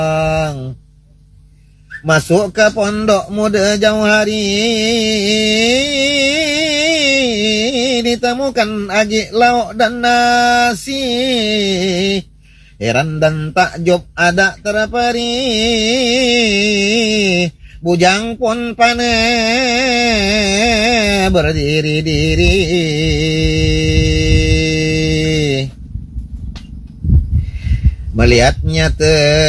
Masuk ke pondok muda jauh hari, ditemukan ajik lauk dan nasi. Heran dan takjub ada terperi, bujang pun pandai berdiri-diri. Melihatnya